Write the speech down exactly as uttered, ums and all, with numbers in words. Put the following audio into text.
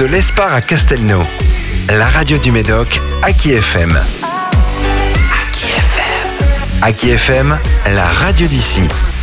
l'Espar à Castelnau. La radio du Médoc, Aki F M. Aki F M. Aki F M, la radio d'ici.